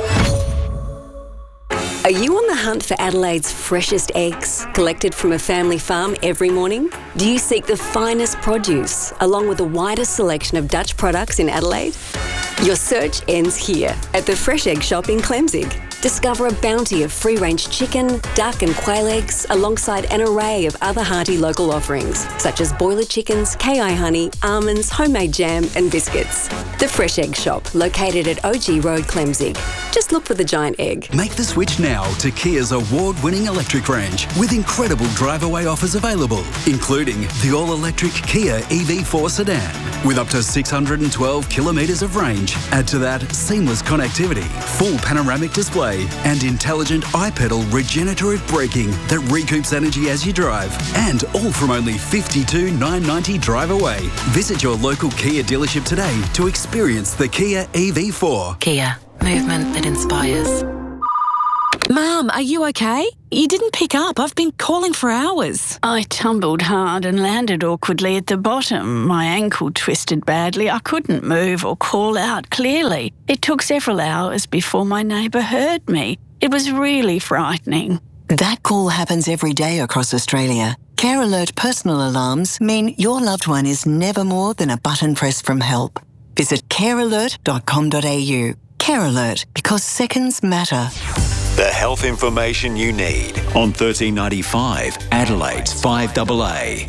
Are you on the hunt for Adelaide's freshest eggs, collected from a family farm every morning? Do you seek the finest produce, along with the widest selection of Dutch products in Adelaide? Your search ends here, at the Fresh Egg Shop in Clemzig. Discover a bounty of free-range chicken, duck and quail eggs, alongside an array of other hearty local offerings, such as boiler chickens, KI honey, almonds, homemade jam and biscuits. The Fresh Egg Shop, located at OG Road, Clemzig. Just look for the giant egg. Make the switch now to Kia's award-winning electric range, with incredible drive-away offers available, including the all-electric Kia EV4 sedan, with up to 612 kilometres of range. Add to that seamless connectivity, full panoramic display, display, and intelligent iPedal regenerative braking that recoups energy as you drive. And all from only $52,990 drive away. Visit your local Kia dealership today to experience the Kia EV4. Kia, movement that inspires. Mum, are you okay? You didn't pick up. I've been calling for hours. I tumbled hard and landed awkwardly at the bottom. My ankle twisted badly. I couldn't move or call out clearly. It took several hours before my neighbour heard me. It was really frightening. That call happens every day across Australia. Care Alert personal alarms mean your loved one is never more than a button press from help. Visit carealert.com.au. Care Alert, because seconds matter. The health information you need on 1395 Adelaide's 5AA.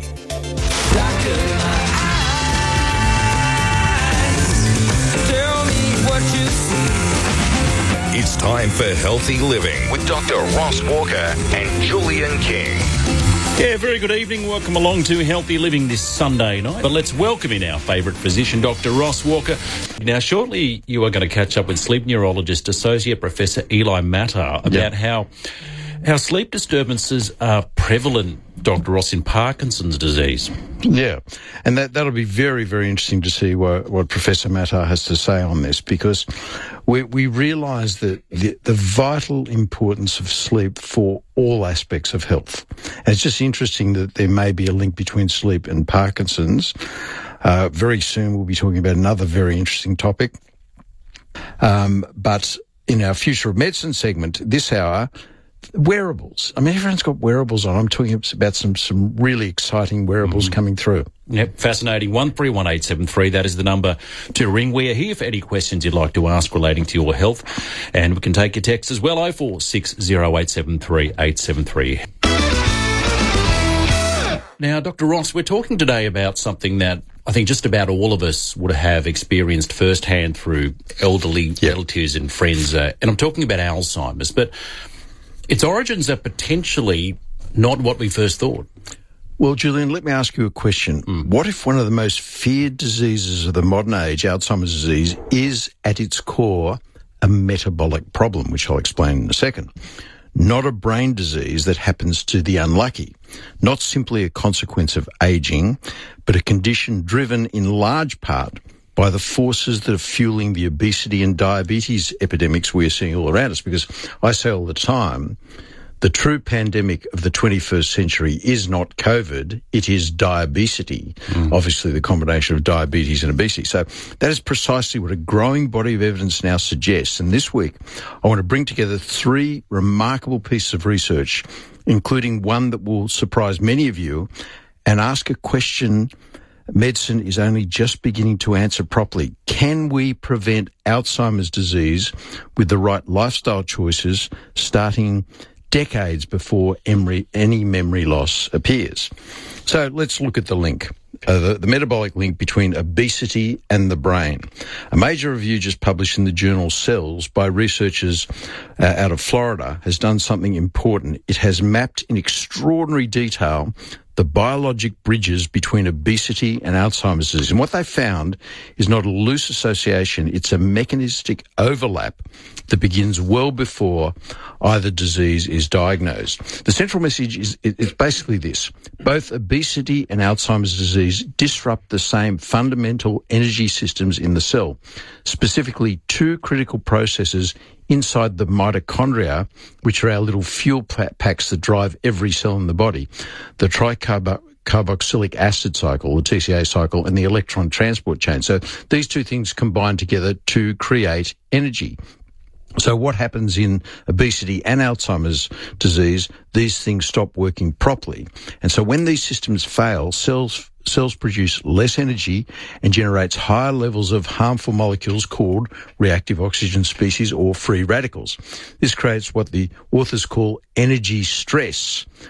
It's time for Healthy Living with Dr. Ross Walker and Julian King. Yeah, very good evening. Welcome along to Healthy Living this Sunday night. But let's welcome in our favourite physician, Dr. Ross Walker. Now, shortly you are going to catch up with sleep neurologist, Associate Professor Eli Matar, about how sleep disturbances are prevalent, Dr. Ross, in Parkinson's disease. Yeah, and that'll be very, very interesting to see what Professor Matar has to say on this, because we realise that the vital importance of sleep for all aspects of health. And it's just interesting that there may be a link between sleep and Parkinson's. Very soon we'll be talking about another very interesting topic. But in our Future of Medicine segment this hour, wearables. I mean, everyone's got wearables on. I'm talking about some really exciting wearables coming through. Yep, fascinating. 131873, that is the number to ring. We are here for any questions you'd like to ask relating to your health, and we can take your texts as well, 0460873873. Now, Dr. Ross, we're talking today about something that I think just about all of us would have experienced firsthand through elderly relatives and friends, and I'm talking about Alzheimer's, but its origins are potentially not what we first thought. Well, Julian, let me ask you a question. What if one of the most feared diseases of the modern age, Alzheimer's disease, is at its core a metabolic problem, which I'll explain in a second? Not a brain disease that happens to the unlucky, not simply a consequence of aging, but a condition driven in large part by the forces that are fueling the obesity and diabetes epidemics we're seeing all around us. Because I say all the time, the true pandemic of the 21st century is not COVID, it is diabesity. Obviously, the combination of diabetes and obesity. So that is precisely what a growing body of evidence now suggests. And this week, I want to bring together 3 remarkable pieces of research, including one that will surprise many of you, and ask a question medicine is only just beginning to answer properly. Can we prevent Alzheimer's disease with the right lifestyle choices starting decades before any memory loss appears? So let's look at the link, the metabolic link between obesity and the brain. A major review just published in the journal Cells by researchers out of Florida has done something important. It has mapped in extraordinary detail the biologic bridges between obesity and Alzheimer's disease. And what they found is not a loose association, it's a mechanistic overlap that begins well before either disease is diagnosed. The central message is basically this. Both obesity and Alzheimer's disease disrupt the same fundamental energy systems in the cell, specifically 2 critical processes inside the mitochondria, which are our little fuel packs that drive every cell in the body, the tricarboxylic acid cycle, the TCA cycle, and the electron transport chain. So these 2 things combine together to create energy. So what happens in obesity and Alzheimer's disease? These things stop working properly. And so when these systems fail, cells produce less energy and generates higher levels of harmful molecules called reactive oxygen species or free radicals. This creates what the authors call energy stress,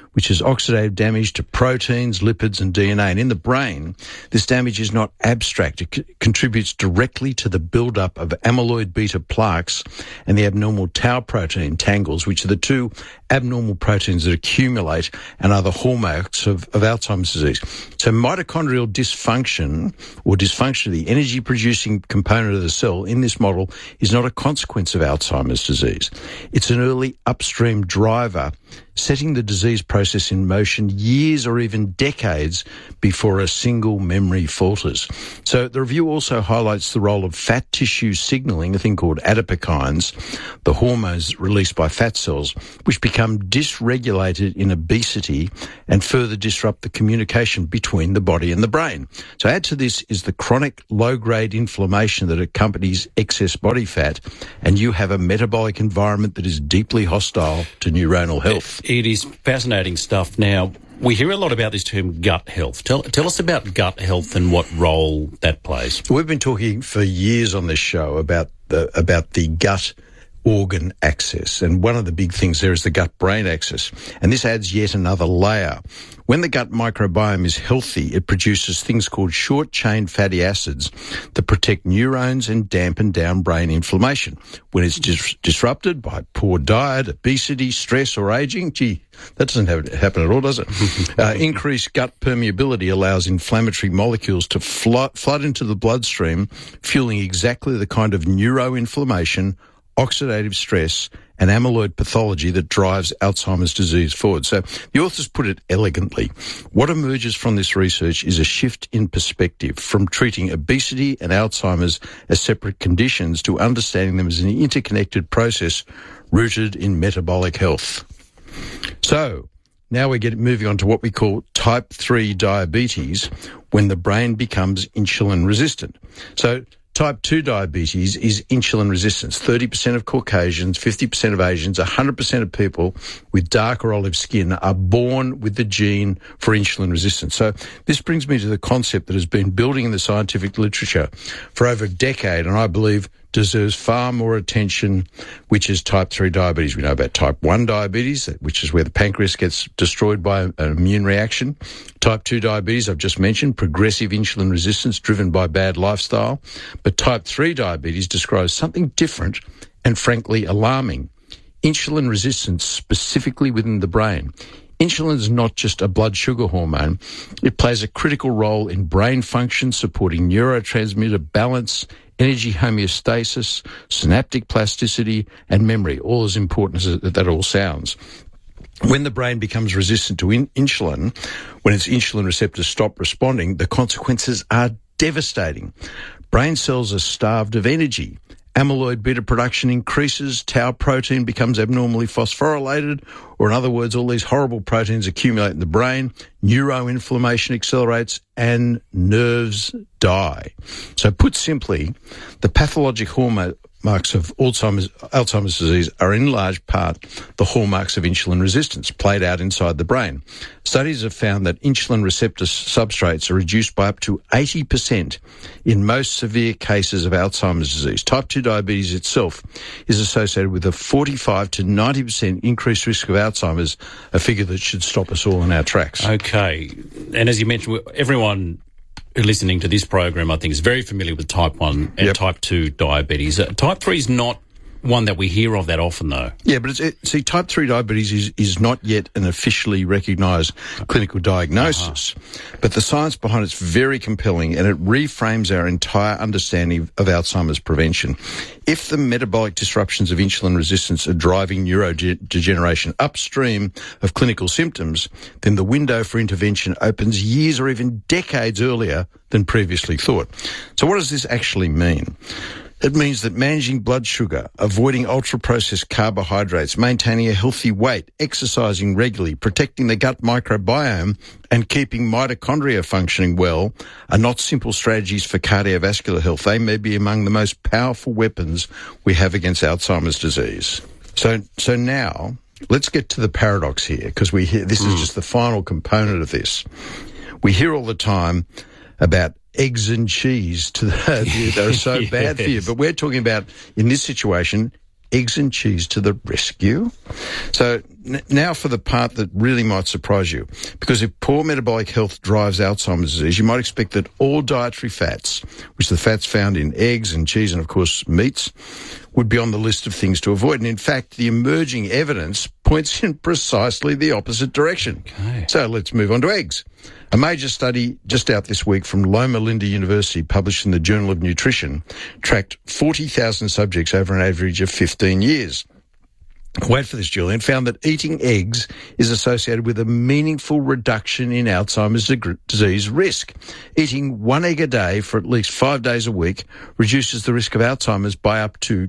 which is oxidative damage to proteins, lipids and DNA. And in the brain, this damage is not abstract. It contributes directly to the buildup of amyloid beta plaques and the abnormal tau protein tangles, which are the two abnormal proteins that accumulate and are the hallmarks of Alzheimer's disease. So mitochondrial dysfunction or dysfunction of the energy-producing component of the cell in this model is not a consequence of Alzheimer's disease. It's an early upstream driver setting the disease process in motion years or even decades before a single memory falters. So the review also highlights the role of fat tissue signaling, a thing called adipokines, the hormones released by fat cells, which become dysregulated in obesity and further disrupt the communication between the body and the brain. So add to this is the chronic low-grade inflammation that accompanies excess body fat, and you have a metabolic environment that is deeply hostile to neuronal health. It is fascinating stuff. Now, we hear a lot about this term gut health. Tell us about gut health and what role that plays. We've been talking for years on this show about the gut organ axis, and one of the big things there is the gut-brain axis, and this adds yet another layer. When the gut microbiome is healthy, it produces things called short-chain fatty acids that protect neurons and dampen down brain inflammation. When it's disrupted by poor diet, obesity, stress or aging, gee, that doesn't happen at all, does it? Increased gut permeability allows inflammatory molecules to flood into the bloodstream, fueling exactly the kind of neuroinflammation, oxidative stress and amyloid pathology that drives Alzheimer's disease forward. So the authors put it elegantly. What emerges from this research is a shift in perspective from treating obesity and Alzheimer's as separate conditions to understanding them as an interconnected process rooted in metabolic health. So now we're moving on to what we call type 3 diabetes, when the brain becomes insulin resistant. So type 2 diabetes is insulin resistance. 30% of Caucasians, 50% of Asians, 100% of people with dark or olive skin are born with the gene for insulin resistance. So this brings me to the concept that has been building in the scientific literature for over a decade, and I believe deserves far more attention, which is type 3 diabetes. We know about type 1 diabetes, which is where the pancreas gets destroyed by an immune reaction. Type 2 diabetes, I've just mentioned, progressive insulin resistance driven by bad lifestyle. But type 3 diabetes describes something different and frankly alarming. Insulin resistance specifically within the brain. Insulin is not just a blood sugar hormone. It plays a critical role in brain function, supporting neurotransmitter balance, energy homeostasis, synaptic plasticity, and memory, all as important as that all sounds. When the brain becomes resistant to insulin, when its insulin receptors stop responding, the consequences are devastating. Brain cells are starved of energy. Amyloid beta production increases, tau protein becomes abnormally phosphorylated, or in other words, all these horrible proteins accumulate in the brain, neuroinflammation accelerates, and nerves die. So put simply, the pathologic hallmarks of Alzheimer's disease are in large part the hallmarks of insulin resistance played out inside the brain. Studies have found that insulin receptor substrates are reduced by up to 80% in most severe cases of Alzheimer's disease. Type 2 diabetes itself is associated with a 45 to 90% increased risk of Alzheimer's, a figure that should stop us all in our tracks. Okay. And as you mentioned, everyone listening to this program, I think, is very familiar with type 1 and type 2 diabetes. Type 3 is not one that we hear of that often, though. Yeah, but see, type 3 diabetes is not yet an officially recognised clinical diagnosis, but the science behind it's very compelling, and it reframes our entire understanding of Alzheimer's prevention. If the metabolic disruptions of insulin resistance are driving neurodegeneration upstream of clinical symptoms, then the window for intervention opens years or even decades earlier than previously thought. So what does this actually mean? It means that managing blood sugar, avoiding ultra-processed carbohydrates, maintaining a healthy weight, exercising regularly, protecting the gut microbiome, and keeping mitochondria functioning well are not simple strategies for cardiovascular health. They may be among the most powerful weapons we have against Alzheimer's disease. So now, let's get to the paradox here, because we hear this is just the final component of this. We hear all the time about eggs and cheese that are so bad for you. But we're talking about, in this situation, eggs and cheese to the rescue? So now for the part that really might surprise you. Because if poor metabolic health drives Alzheimer's disease, you might expect that all dietary fats, which are the fats found in eggs and cheese and, of course, meats, would be on the list of things to avoid. And in fact, the emerging evidence points in precisely the opposite direction. Okay. So let's move on to eggs. A major study just out this week from Loma Linda University, published in the Journal of Nutrition, tracked 40,000 subjects over an average of 15 years. Wait for this, Julian, found that eating eggs is associated with a meaningful reduction in Alzheimer's disease risk. Eating one egg a day for at least 5 days a week reduces the risk of Alzheimer's by up to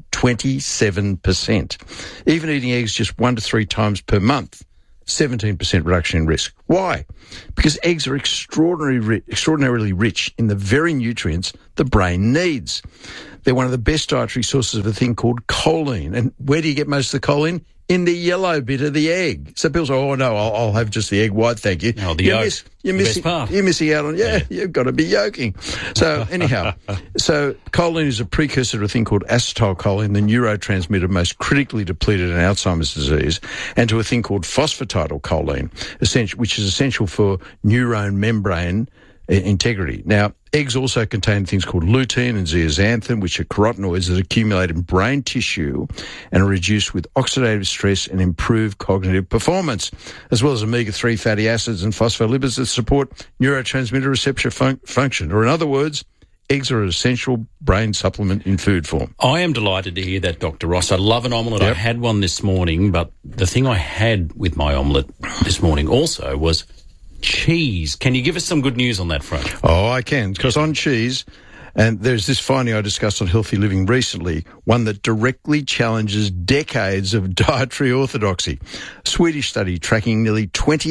27%. Even eating eggs just 1 to 3 times per month, 17% reduction in risk. Why? Because eggs are extraordinarily rich in the very nutrients the brain needs. They're one of the best dietary sources of a thing called choline. And where do you get most of the choline? In the yellow bit of the egg. So people say, oh, no, I'll have just the egg white, thank you. Oh, the yolk. You're missing out on, you've got to be yolking. So anyhow, so choline is a precursor to a thing called acetylcholine, the neurotransmitter most critically depleted in Alzheimer's disease, and to a thing called phosphatidylcholine, which is essential for neuron membrane integrity. Now, eggs also contain things called lutein and zeaxanthin, which are carotenoids that accumulate in brain tissue and are reduced with oxidative stress and improve cognitive performance, as well as omega-3 fatty acids and phospholipids that support neurotransmitter receptor function. Or in other words, eggs are an essential brain supplement in food form. I am delighted to hear that, Dr. Ross. I love an omelette. Yep. I had one this morning, but the thing I had with my omelette this morning also was cheese. Can you give us some good news on that front? Oh, I can, because on cheese, and there's this finding I discussed on Healthy Living recently, one that directly challenges decades of dietary orthodoxy. A Swedish study tracking nearly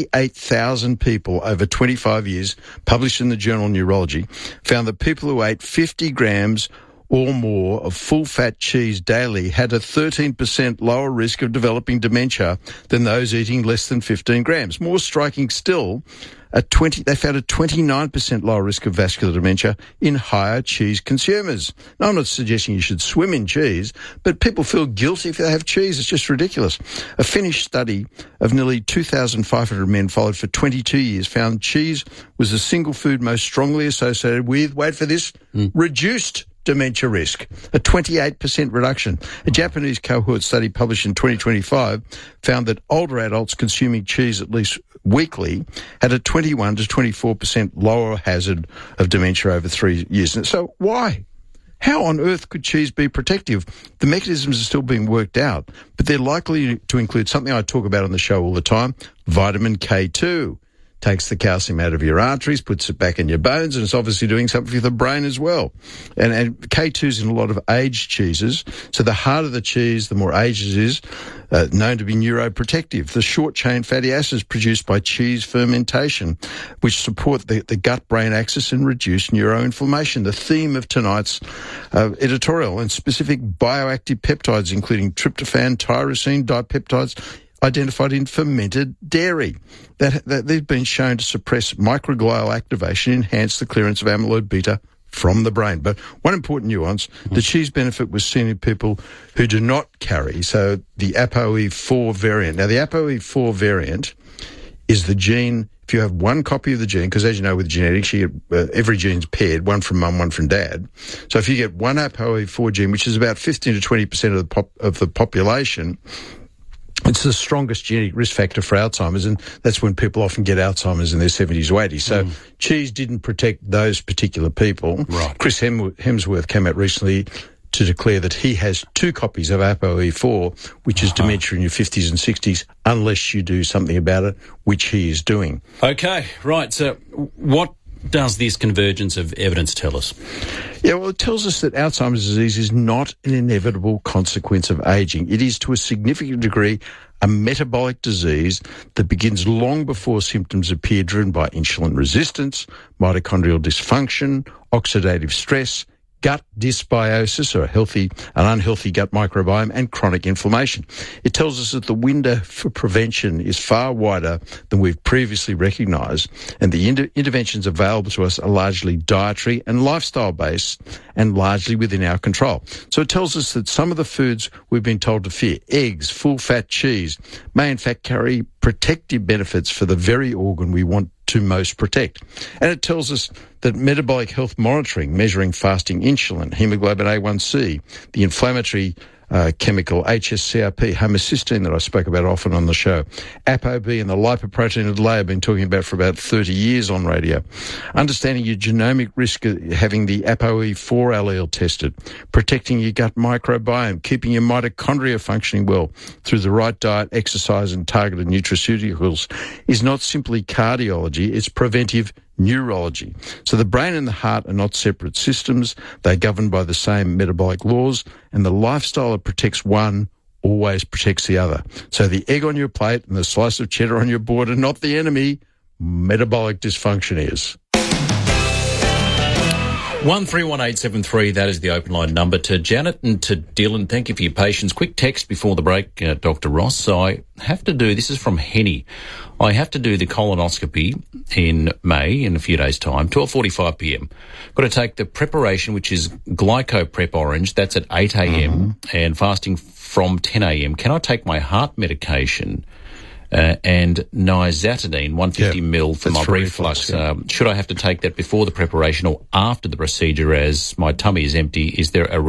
28,000 people over 25 years, published in the journal Neurology, found that people who ate 50 grams or more of full-fat cheese daily had a 13% lower risk of developing dementia than those eating less than 15 grams. More striking still, they found a 29% lower risk of vascular dementia in higher cheese consumers. Now, I'm not suggesting you should swim in cheese, but people feel guilty if they have cheese. It's just ridiculous. A Finnish study of nearly 2,500 men followed for 22 years found cheese was the single food most strongly associated with, wait for this, reduced dementia risk, a 28% reduction. A Japanese cohort study published in 2025 found that older adults consuming cheese at least weekly had a 21 to 24% lower hazard of dementia over 3 years. And so why? How on earth could cheese be protective? The mechanisms are still being worked out, but they're likely to include something I talk about on the show all the time, vitamin K2. Takes the calcium out of your arteries, puts it back in your bones, and it's obviously doing something for the brain as well. And K2's in a lot of aged cheeses, so the harder the cheese, the more aged it is, known to be neuroprotective. The short-chain fatty acids produced by cheese fermentation, which support the gut-brain axis and reduce neuroinflammation. The theme of tonight's editorial, and specific bioactive peptides, including tryptophan, tyrosine, dipeptides, identified in fermented dairy, that they've been shown to suppress microglial activation, enhance the clearance of amyloid beta from the brain. But one important nuance, the cheese benefit was seen in people who do not carry, so the ApoE4 variant. Now, the ApoE4 variant is the gene, if you have one copy of the gene, because as you know with genetics, you get, every gene's paired, one from mum, one from dad. So if you get one ApoE4 gene, which is about 15 to 20% of the population, it's the strongest genetic risk factor for Alzheimer's, and that's when people often get Alzheimer's in their 70s or 80s. So cheese didn't protect those particular people. Right. Chris Hemsworth came out recently to declare that he has 2 copies of ApoE4, which is dementia in your 50s and 60s, unless you do something about it, which he is doing. Okay, right. So what does this convergence of evidence tell us? Yeah, well, it tells us that Alzheimer's disease is not an inevitable consequence of ageing. It is, to a significant degree, a metabolic disease that begins long before symptoms appear, driven by insulin resistance, mitochondrial dysfunction, oxidative stress, gut dysbiosis, or an unhealthy gut microbiome, and chronic inflammation. It tells us that the window for prevention is far wider than we've previously recognised, and the interventions available to us are largely dietary and lifestyle-based and largely within our control. So it tells us that some of the foods we've been told to fear, eggs, full-fat cheese, may in fact carry protective benefits for the very organ we want to most protect. And it tells us that metabolic health monitoring, measuring fasting insulin, hemoglobin A1C, the inflammatory chemical HSCRP, homocysteine that I spoke about often on the show, ApoB and the lipoprotein of delay I've been talking about for about 30 years on radio. Understanding your genomic risk of having the ApoE4 allele tested, protecting your gut microbiome, keeping your mitochondria functioning well through the right diet, exercise and targeted nutraceuticals is not simply cardiology, it's preventive neurology. So the brain and the heart are not separate systems. They're governed by the same metabolic laws, and the lifestyle that protects one always protects the other. So the egg on your plate and the slice of cheddar on your board are not the enemy. Metabolic dysfunction is. 131873, that is the open line number. To Janet and to Dylan, thank you for your patience. Quick text before the break, Dr. Ross. So I have to do, this is from Henny, I have to do the colonoscopy in May, in a few days' time, 12:45 p.m. Got to take the preparation, which is Glycoprep Orange, that's at 8 a.m. and fasting from 10 a.m. Can I take my heart medication and nizatidine, 150 ml for my reflux? Should I have to take that before the preparation or after the procedure as my tummy is empty? Is there a